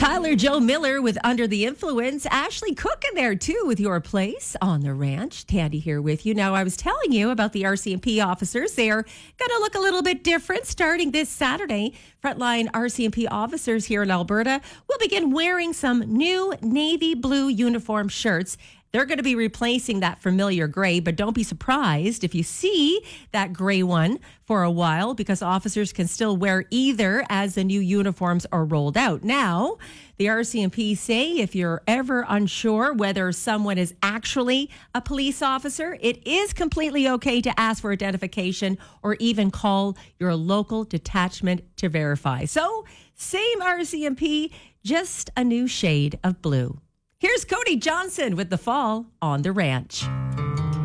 Tyler Joe Miller with Under the Influence. Ashley Cook in there too with Your Place on the Ranch. Tandy here with you. Now, I was telling you about the RCMP officers. They are going to look a little bit different starting this Saturday. Frontline RCMP officers here in Alberta will begin wearing some new navy blue uniform shirts. They're going to be replacing that familiar gray, but don't be surprised if you see that gray one for a while, because officers can still wear either as the new uniforms are rolled out. Now, the RCMP say if you're ever unsure whether someone is actually a police officer, it is completely okay to ask for identification or even call your local detachment to verify. So, same RCMP, just a new shade of blue. Here's Cody Johnson with The Fall on the Ranch.